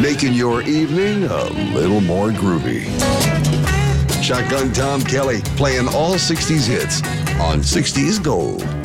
making your evening a little more groovy. Shotgun Tom Kelly playing all 60s hits on 60s Gold.